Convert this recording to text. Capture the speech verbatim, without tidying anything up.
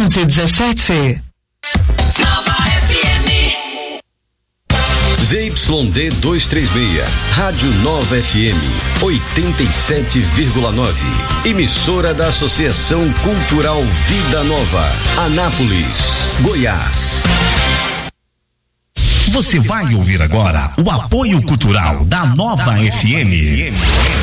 onze e dezessete. Z Y D duzentos e trinta e seis, Rádio Nova F M, oitenta e sete vírgula nove. Emissora da Associação Cultural Vida Nova, Anápolis, Goiás. Você vai ouvir agora o apoio cultural da Nova F M.